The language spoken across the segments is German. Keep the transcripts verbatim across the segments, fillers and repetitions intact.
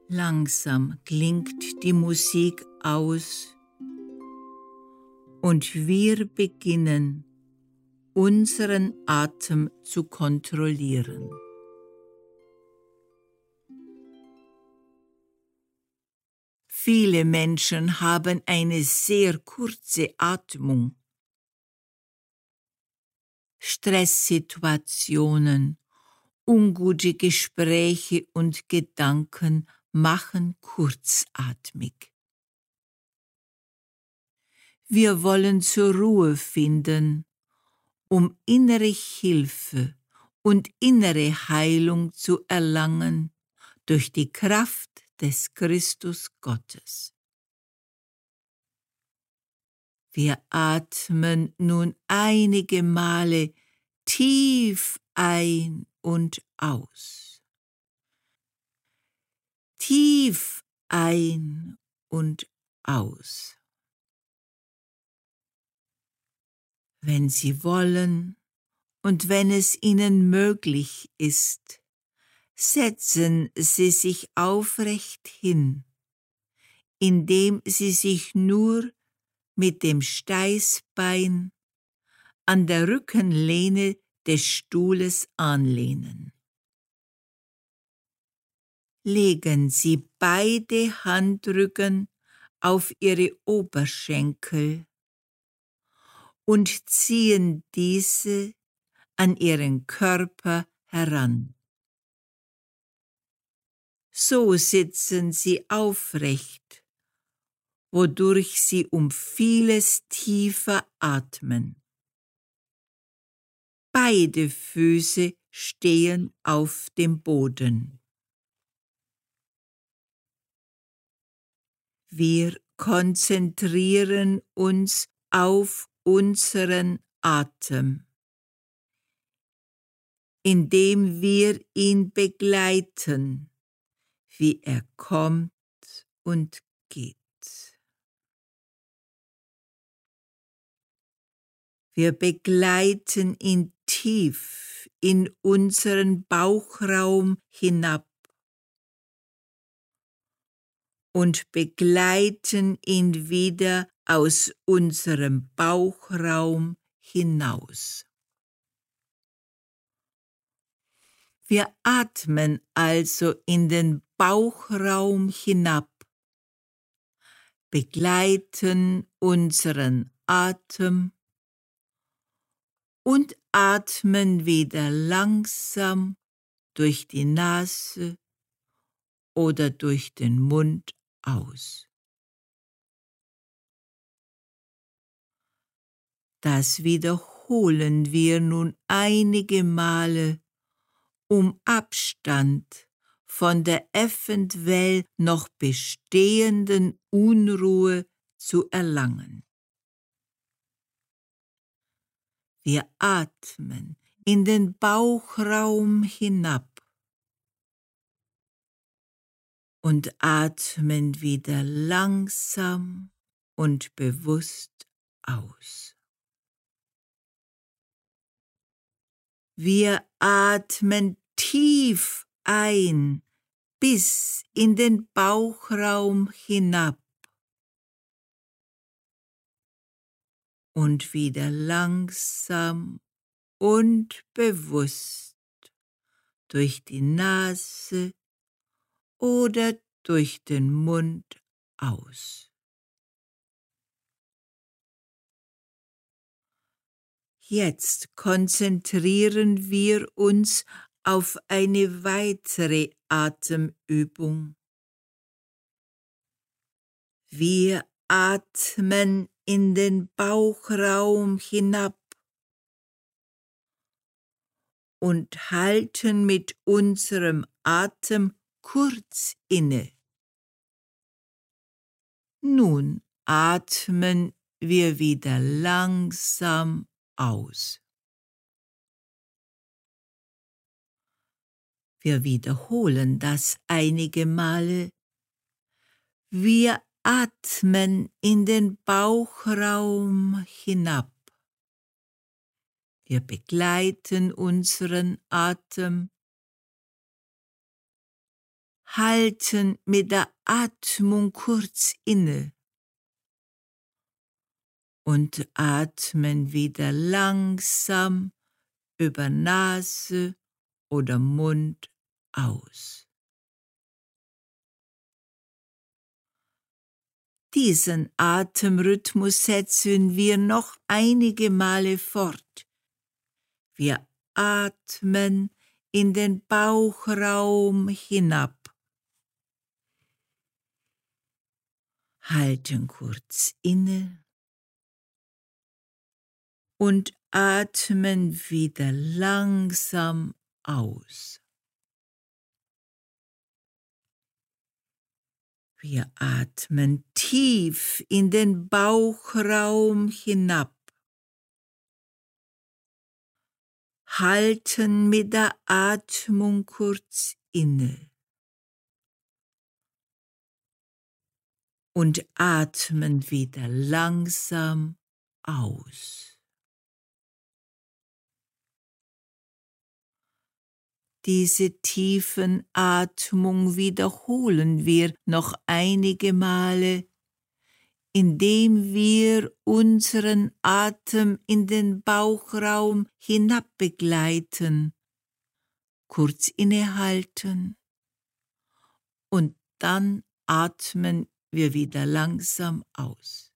Langsam klingt die Musik aus und wir beginnen, unseren Atem zu kontrollieren. Viele Menschen haben eine sehr kurze Atmung. Stresssituationen, ungute Gespräche und Gedanken machen kurzatmig. Wir wollen zur Ruhe finden, um innere Hilfe und innere Heilung zu erlangen durch die Kraft des Christus Gottes. Wir atmen nun einige Male tief ein und aus. Tief ein und aus. Wenn Sie wollen und wenn es Ihnen möglich ist, setzen Sie sich aufrecht hin, indem Sie sich nur mit dem Steißbein an der Rückenlehne des Stuhles anlehnen. Legen Sie beide Handrücken auf Ihre Oberschenkel und ziehen diese an Ihren Körper heran. So sitzen Sie aufrecht, wodurch Sie um vieles tiefer atmen. Beide Füße stehen auf dem Boden. Wir konzentrieren uns auf unseren Atem, indem wir ihn begleiten, wie er kommt und geht. Wir begleiten ihn tief in unseren Bauchraum hinab und begleiten ihn wieder aus unserem Bauchraum hinaus. Wir atmen also in den Bauchraum hinab, begleiten unseren Atem und atmen wieder langsam durch die Nase oder durch den Mund aus. Das wiederholen wir nun einige Male, um Abstand von der eventuell noch bestehenden Unruhe zu erlangen. Wir atmen in den Bauchraum hinab und atmen wieder langsam und bewusst aus. Wir atmen tief ein bis in den Bauchraum hinab und wieder langsam und bewusst durch die Nase oder durch den Mund aus. Jetzt konzentrieren wir uns auf eine weitere Atemübung. Wir atmen in den Bauchraum hinab und halten mit unserem Atem kurz inne. Nun atmen wir wieder langsam aus. Wir wiederholen das einige Male. Wir atmen in den Bauchraum hinab. Wir begleiten unseren Atem, halten mit der Atmung kurz inne und atmen wieder langsam über Nase oder Mund aus. Diesen Atemrhythmus setzen wir noch einige Male fort. Wir atmen in den Bauchraum hinab, halten kurz inne und atmen wieder langsam aus. Wir atmen tief in den Bauchraum hinab, halten mit der Atmung kurz inne und atmen wieder langsam aus. Diese tiefen Atmung wiederholen wir noch einige Male, indem wir unseren Atem in den Bauchraum hinab begleiten, kurz innehalten und dann atmen wir wieder langsam aus.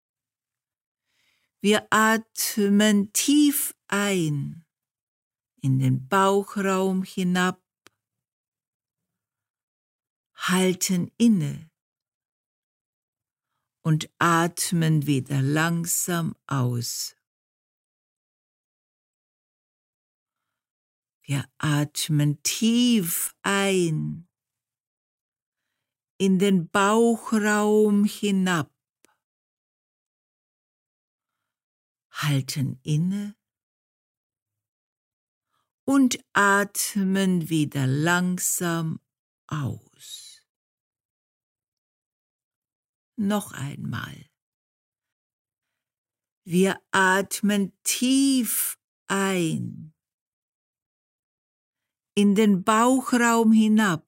Wir atmen tief ein in den Bauchraum hinab, halten inne und atmen wieder langsam aus. Wir atmen tief ein in den Bauchraum hinab, halten inne und atmen wieder langsam aus. Noch einmal. Wir atmen tief ein in den Bauchraum hinab,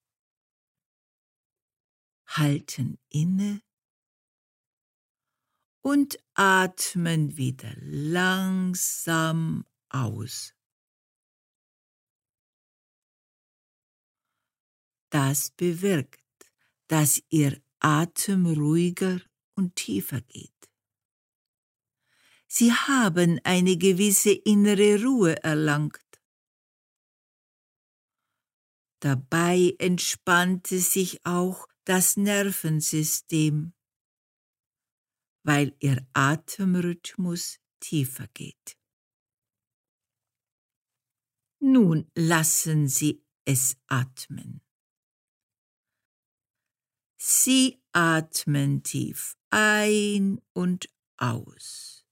halten inne und atmen wieder langsam aus. Das bewirkt, dass Ihr Atem ruhiger und tiefer geht. Sie haben eine gewisse innere Ruhe erlangt. Dabei entspannte sich auch das Nervensystem, weil Ihr Atemrhythmus tiefer geht. Nun lassen Sie es atmen. Sie atmen tief ein und aus.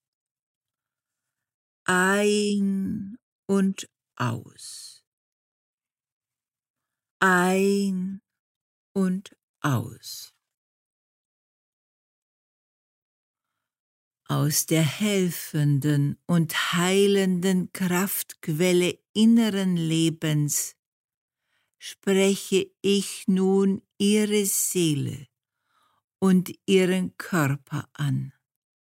Ein und aus. Ein und aus. Aus der helfenden und heilenden Kraftquelle inneren Lebens spreche ich nun Ihre Seele und Ihren Körper an.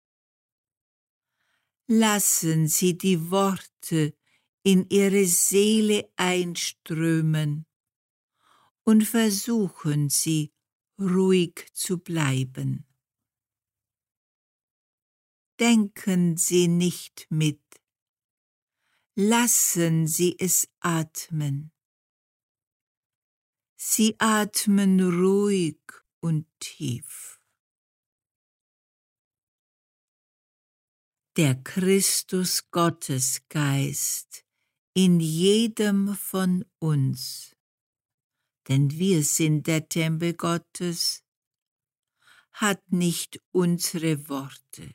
Lassen Sie die Worte in Ihre Seele einströmen und versuchen Sie, ruhig zu bleiben. Denken Sie nicht mit. Lassen Sie es atmen. Sie atmen ruhig und tief. Der Christus-Gottesgeist in jedem von uns, denn wir sind der Tempel Gottes, hat nicht unsere Worte.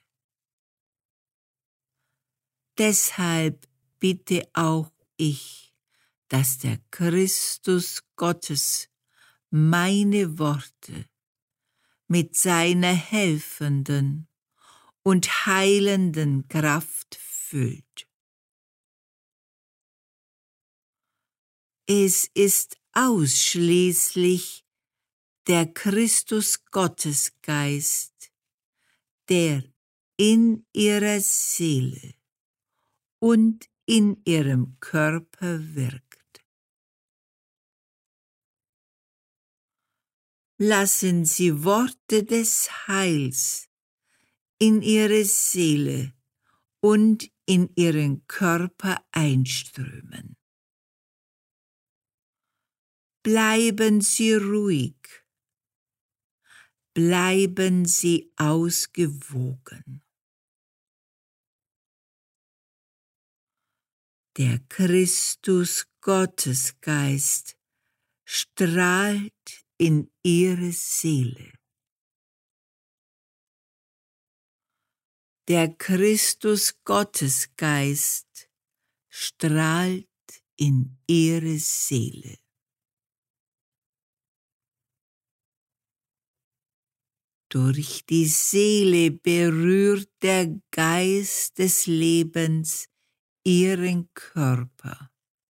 Deshalb bitte auch ich, dass der Christus Gottes meine Worte mit seiner helfenden und heilenden Kraft füllt. Es ist ausschließlich der Christus-Gottesgeist, der in ihrer Seele und in ihrem Körper wirkt. Lassen Sie Worte des Heils in ihre Seele und in ihren Körper einströmen. Bleiben Sie ruhig, bleiben Sie ausgewogen. Der Christus-Gottesgeist strahlt in ihre Seele. Der Christus-Gottesgeist strahlt in ihre Seele. Durch die Seele berührt der Geist des Lebens ihren Körper.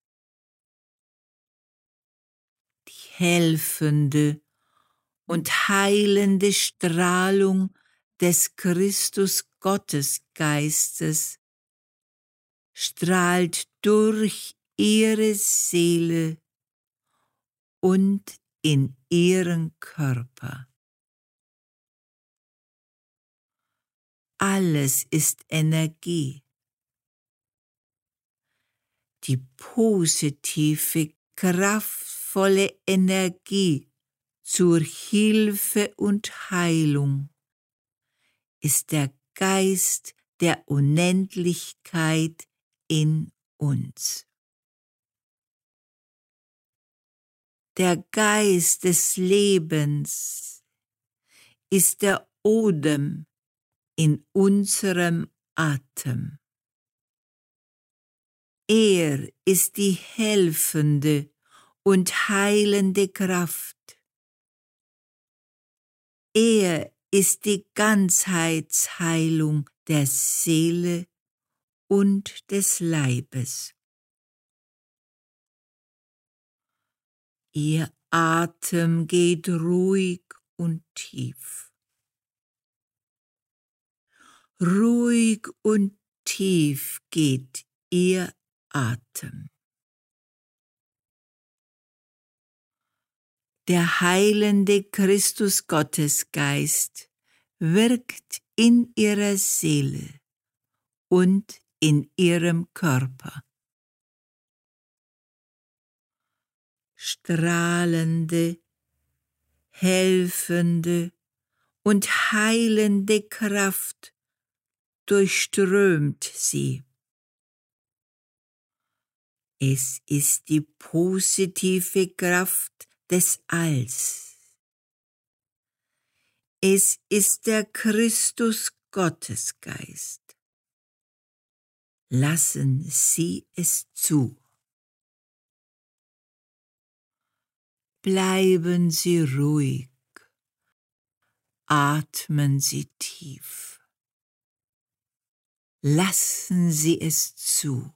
Die helfende und heilende Strahlung des Christus-Gottesgeistes strahlt durch ihre Seele und in ihren Körper. Alles ist Energie. Die positive, kraftvolle Energie zur Hilfe und Heilung ist der Geist der Unendlichkeit in uns. Der Geist des Lebens ist der Odem in unserem Atem. Er ist die helfende und heilende Kraft. Er ist die Ganzheitsheilung der Seele und des Leibes. Ihr Atem geht ruhig und tief. Ruhig und tief geht Ihr Atem. Der heilende Christus-Gottesgeist wirkt in Ihrer Seele und in Ihrem Körper. Strahlende, helfende und heilende Kraft durchströmt sie. Es ist die positive Kraft des Alls. Es ist der Christus-Gottesgeist. Lassen Sie es zu. Bleiben Sie ruhig. Atmen Sie tief. Lassen Sie es zu.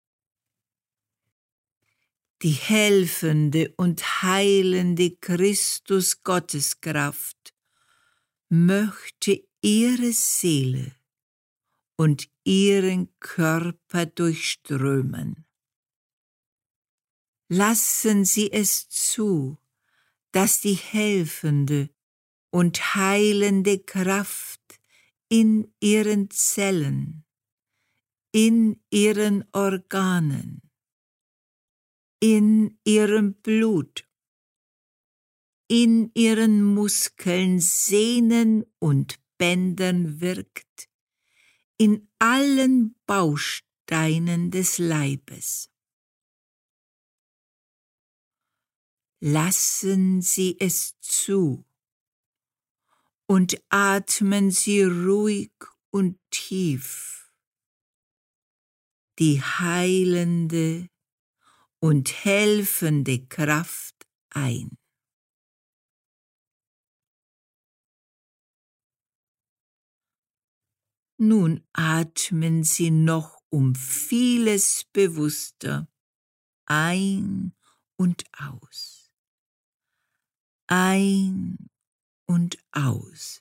Die helfende und heilende Christus-Gotteskraft möchte Ihre Seele und Ihren Körper durchströmen. Lassen Sie es zu, dass die helfende und heilende Kraft in Ihren Zellen, in Ihren Organen, in Ihrem Blut, in Ihren Muskeln, Sehnen und Bändern wirkt, in allen Bausteinen des Leibes. Lassen Sie es zu und atmen Sie ruhig und tief die heilende und helfende Kraft ein. Nun atmen Sie noch um vieles bewusster ein und aus. ein und aus.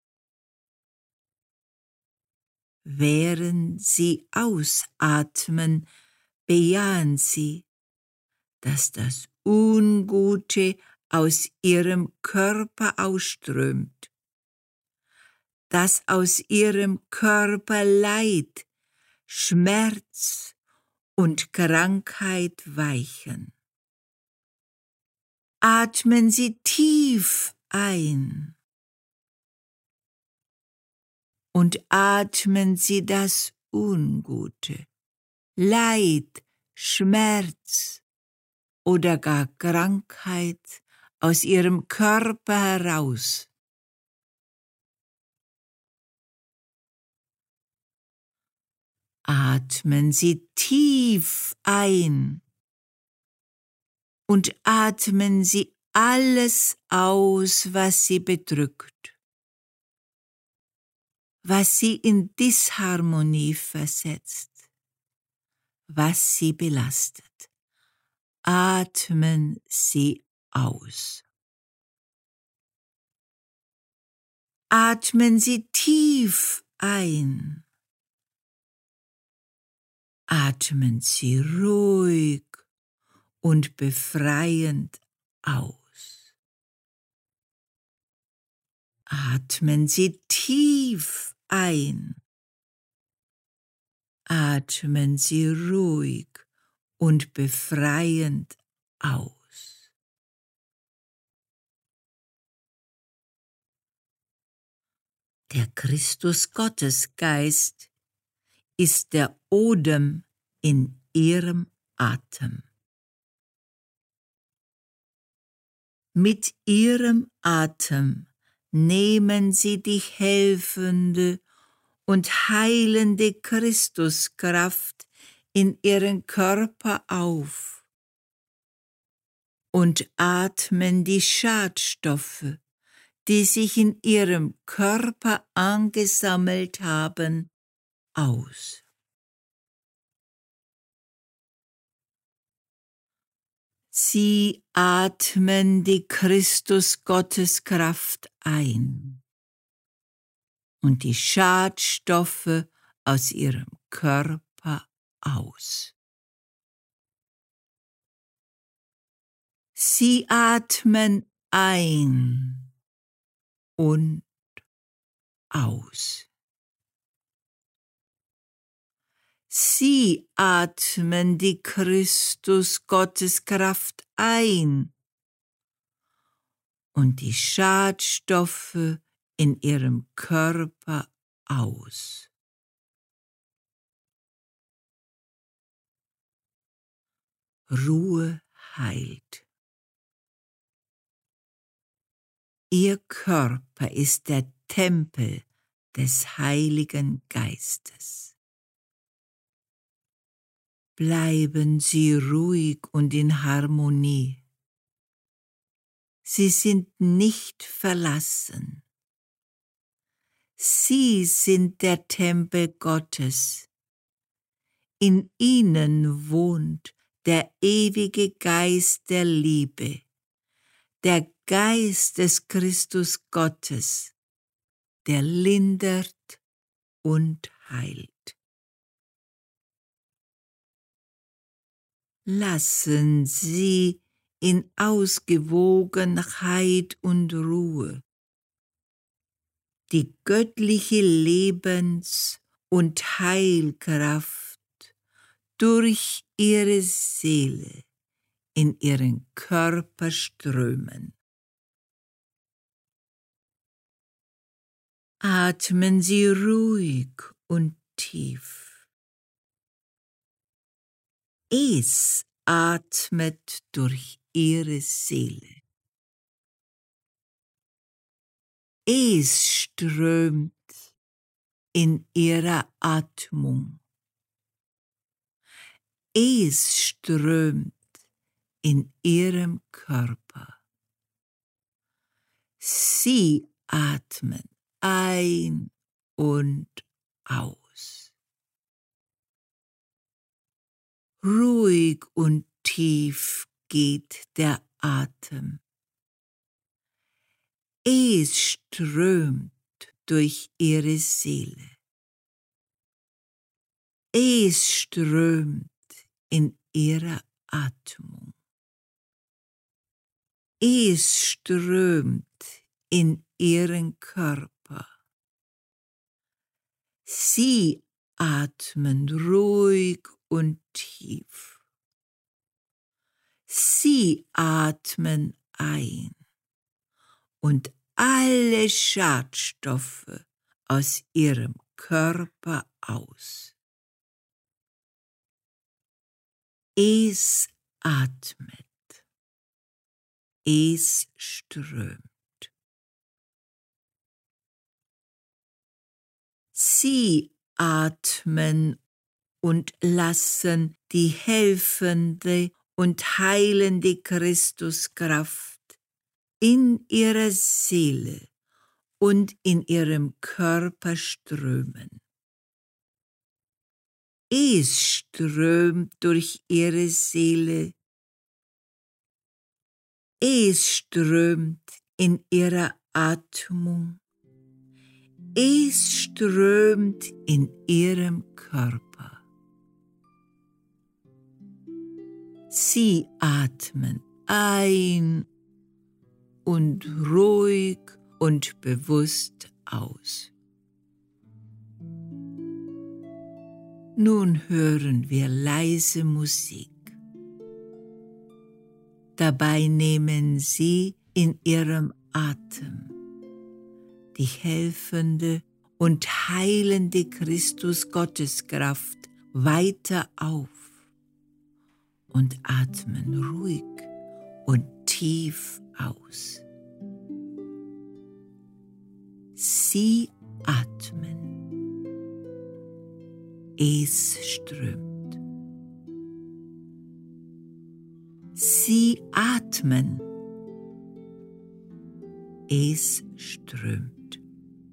Während Sie ausatmen, bejahen Sie, dass das Ungute aus Ihrem Körper ausströmt, dass aus Ihrem Körper Leid, Schmerz und Krankheit weichen. Atmen Sie tief ein und atmen Sie das Ungute, Leid, Schmerz oder gar Krankheit aus Ihrem Körper heraus. Atmen Sie tief ein und atmen Sie alles aus, was Sie bedrückt, was Sie in Disharmonie versetzt, was Sie belastet. Atmen Sie aus. Atmen Sie tief ein. Atmen Sie ruhig und befreiend aus. Atmen Sie tief ein. Atmen Sie ruhig und befreiend aus. Der Christus-Gottesgeist ist der Odem in Ihrem Atem. Mit Ihrem Atem nehmen Sie die helfende und heilende Christuskraft in Ihren Körper auf und atmen die Schadstoffe, die sich in Ihrem Körper angesammelt haben, aus. Sie atmen die Christus-Gotteskraft ein und die Schadstoffe aus Ihrem Körper aus. Sie atmen ein und aus. Sie atmen die Christus-Gotteskraft ein und die Schadstoffe in Ihrem Körper aus. Ruhe heilt. Ihr Körper ist der Tempel des Heiligen Geistes. Bleiben Sie ruhig und in Harmonie. Sie sind nicht verlassen. Sie sind der Tempel Gottes. In Ihnen wohnt der ewige Geist der Liebe, der Geist des Christus Gottes, der lindert und heilt. Lassen Sie in Ausgewogenheit und Ruhe die göttliche Lebens- und Heilkraft durch Ihre Seele in Ihren Körper strömen. Atmen Sie ruhig und tief. Es atmet durch Ihre Seele. Es strömt in Ihrer Atmung. Es strömt in Ihrem Körper. Sie atmen ein und aus. Ruhig und tief geht der Atem. Es strömt durch ihre Seele. Es strömt in ihrer Atmung. Es strömt in ihren Körper. Sie atmen ruhig und tief. Sie atmen ein und alle Schadstoffe aus ihrem Körper aus. Es atmet. Es strömt. Sie atmen und lassen die helfende und heilende Christuskraft in ihrer Seele und in ihrem Körper strömen. Es strömt durch ihre Seele. Es strömt in ihrer Atmung. Es strömt in ihrem Körper. Sie atmen ein und ruhig und bewusst aus. Nun hören wir leise Musik. Dabei nehmen Sie in Ihrem Atem die helfende und heilende Christus-Gotteskraft weiter auf und atmen ruhig und tief aus. Sie atmen. Es strömt. Sie atmen. Es strömt.